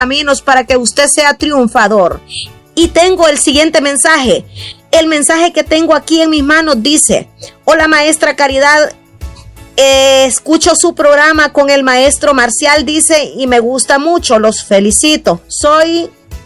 caminos para que usted sea triunfador. Y tengo el siguiente mensaje. El mensaje que tengo aquí en mis manos dice: hola maestra Caridad, escucho su programa con el maestro Marcial, dice, y me gusta mucho, los felicito. Soy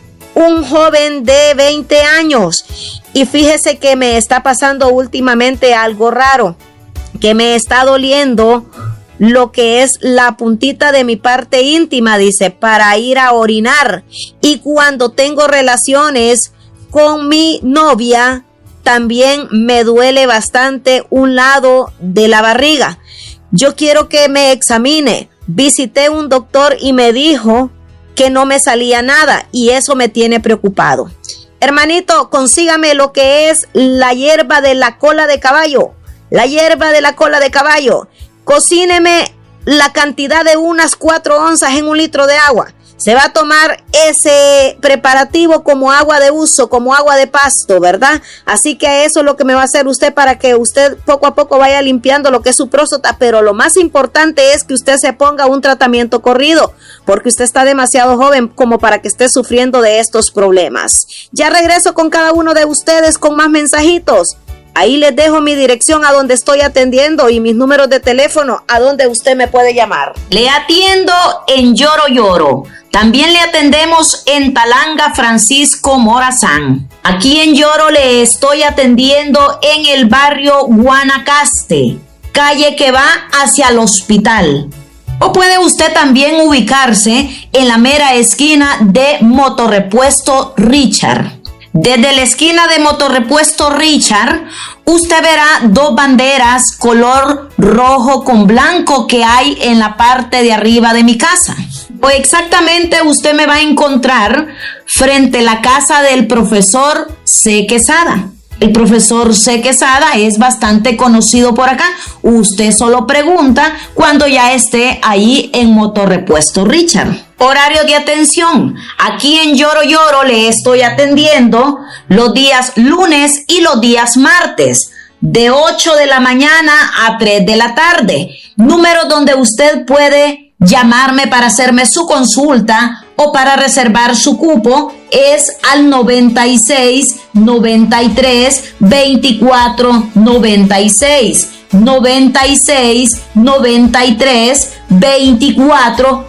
un joven de 20 años y fíjese que me está pasando últimamente algo raro, que me está doliendo lo que es la puntita de mi parte íntima, dice, para ir a orinar, y cuando tengo relaciones con mi novia también me duele bastante un lado de la barriga. Yo quiero que me examine. Visité un doctor y me dijo que no me salía nada y eso me tiene preocupado. Hermanito, consígame lo que es la hierba de la cola de caballo. La hierba de la cola de caballo. Cocíneme la cantidad de unas 4 onzas en 1 litro de agua. Se va a tomar ese preparativo como agua de uso, como agua de pasto, ¿verdad? Así que eso es lo que me va a hacer usted para que usted poco a poco vaya limpiando lo que es su próstata. Pero lo más importante es que usted se ponga un tratamiento corrido, porque usted está demasiado joven como para que esté sufriendo de estos problemas. Ya regreso con cada uno de ustedes con más mensajitos. Ahí les dejo mi dirección a donde estoy atendiendo y mis números de teléfono a donde usted me puede llamar. Le atiendo en Lloro Lloro. También le atendemos en Talanga Francisco Morazán. Aquí en Lloro le estoy atendiendo en el barrio Guanacaste, calle que va hacia el hospital. O puede usted también ubicarse en la mera esquina de Motorrepuesto Richard. Desde la esquina de Motorrepuesto Richard, usted verá 2 banderas color rojo con blanco que hay en la parte de arriba de mi casa. O exactamente usted me va a encontrar frente a la casa del profesor C. Quesada. El profesor C. Quesada es bastante conocido por acá. Usted solo pregunta cuando ya esté ahí en Motorrepuesto Richard. Horario de atención. Aquí en Lloro Lloro le estoy atendiendo los días lunes y los días martes, de 8 de la mañana a 3 de la tarde. Número donde usted puede llamarme para hacerme su consulta o para reservar su cupo es al 96 93 24 96. 96 93 24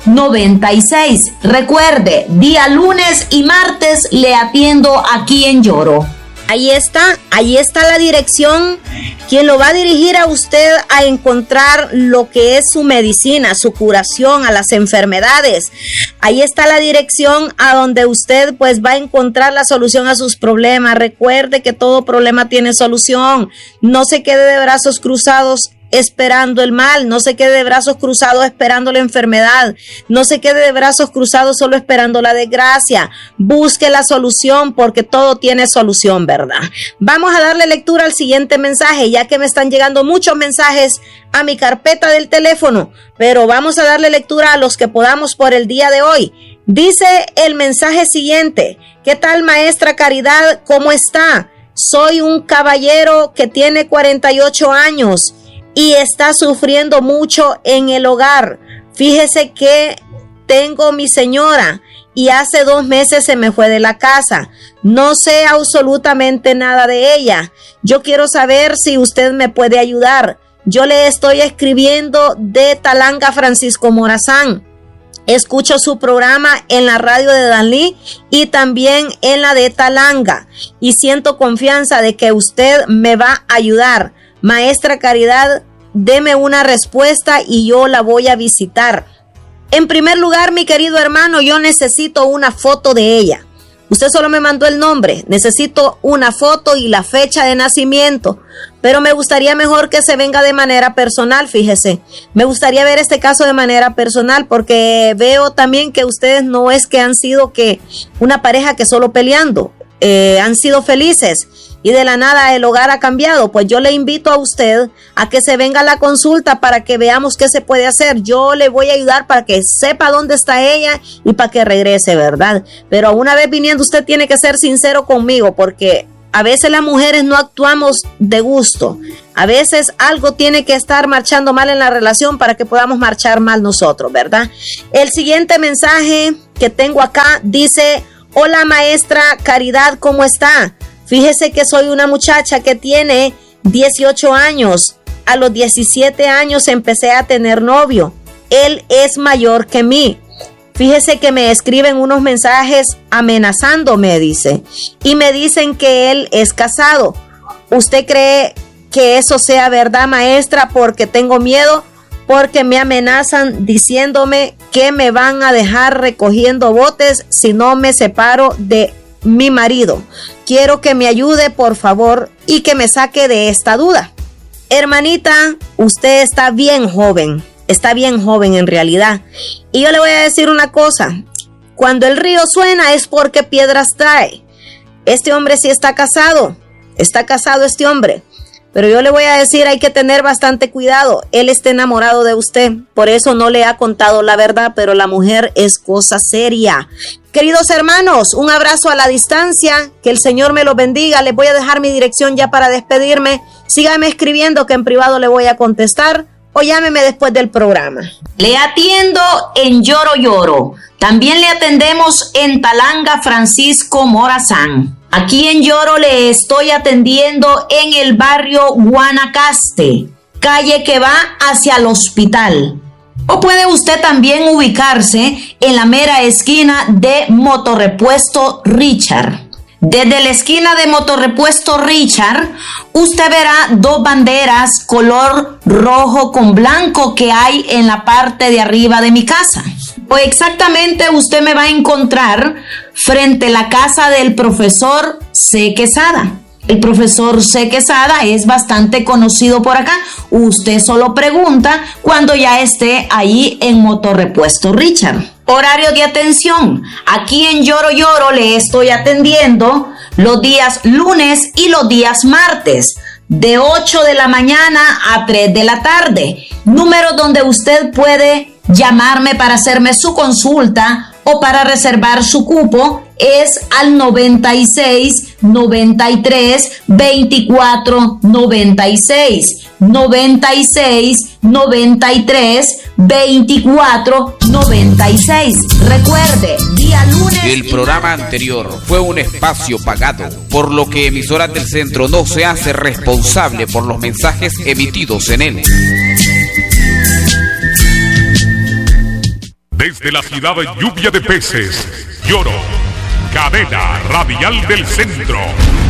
96. Recuerde, día lunes y martes le atiendo aquí en Lloro. Ahí está la dirección, quien lo va a dirigir a usted a encontrar lo que es su medicina, su curación a las enfermedades. Ahí está la dirección a donde usted pues va a encontrar la solución a sus problemas. Recuerde que todo problema tiene solución. No se quede de brazos cruzados esperando el mal, no se quede de brazos cruzados esperando la enfermedad, no se quede de brazos cruzados solo esperando la desgracia. Busque la solución porque todo tiene solución, ¿verdad? Vamos a darle lectura al siguiente mensaje, ya que me están llegando muchos mensajes a mi carpeta del teléfono, pero vamos a darle lectura a los que podamos por el día de hoy. Dice el mensaje siguiente: ¿qué tal, maestra Caridad? ¿Cómo está? Soy un caballero que tiene 48 años y está sufriendo mucho en el hogar. Fíjese que tengo mi señora y hace 2 meses se me fue de la casa. No sé absolutamente nada de ella. Yo quiero saber si usted me puede ayudar. Yo le estoy escribiendo de Talanga Francisco Morazán. Escucho su programa en la radio de Danlí y también en la de Talanga y siento confianza de que usted me va a ayudar. Maestra Caridad, deme una respuesta y yo la voy a visitar. En primer lugar, mi querido hermano, yo necesito una foto de ella. Usted solo me mandó el nombre, necesito una foto y la fecha de nacimiento, pero me gustaría mejor que se venga de manera personal, fíjese. Me gustaría ver este caso de manera personal porque veo también que ustedes no es que han sido que una pareja que solo peleando, han sido felices y de la nada el hogar ha cambiado. Pues yo le invito a usted a que se venga a la consulta para que veamos qué se puede hacer. Yo le voy a ayudar para que sepa dónde está ella y para que regrese, ¿verdad? Pero una vez viniendo usted tiene que ser sincero conmigo porque A veces las mujeres no actuamos de gusto. A veces algo tiene que estar marchando mal en la relación para que podamos marchar mal nosotros, ¿verdad? El siguiente mensaje que tengo acá dice: hola maestra Caridad, ¿cómo está? Fíjese que soy una muchacha que tiene 18 años. A los 17 años empecé a tener novio. Él es mayor que mí. Fíjese que me escriben unos mensajes amenazándome, dice, y me dicen que él es casado. ¿Usted cree que eso sea verdad, maestra? Porque tengo miedo, porque me amenazan diciéndome que me van a dejar recogiendo botes si no me separo de mi marido. Quiero que me ayude, por favor, y que me saque de esta duda. Hermanita, usted está bien joven en realidad. Y yo le voy a decir una cosa: cuando el río suena es porque piedras trae. Este hombre sí está casado este hombre. Pero yo le voy a decir, hay que tener bastante cuidado. Él está enamorado de usted, por eso no le ha contado la verdad, pero la mujer es cosa seria. Queridos hermanos, un abrazo a la distancia, que el Señor me los bendiga. Les voy a dejar mi dirección ya para despedirme. Sígame escribiendo que en privado le voy a contestar, o llámeme después del programa. Le atiendo en Lloro Lloro. También le atendemos en Talanga Francisco Morazán. Aquí en Lloro le estoy atendiendo en el barrio Guanacaste, calle que va hacia el hospital. O puede usted también ubicarse en la mera esquina de Motorrepuesto Richard. Desde la esquina de Motorrepuesto Richard, usted verá dos banderas color rojo con blanco que hay en la parte de arriba de mi casa. O exactamente usted me va a encontrar frente a la casa del profesor C. Quesada. El profesor C. Quesada es bastante conocido por acá. Usted solo pregunta cuando ya esté ahí en Motorrepuesto Richard. Horario de atención. Aquí en Lloro Lloro le estoy atendiendo los días lunes y los días martes, de 8 de la mañana a 3 de la tarde. Número donde usted puede llamarme para hacerme su consulta o para reservar su cupo es al 96 93 24 96 96 93 24 96. Recuerde, día lunes. El programa anterior fue un espacio pagado, por lo que Emisoras del Centro no se hace responsable por los mensajes emitidos en él. Desde la ciudad lluvia de peces, Lloro, cadena radial del centro.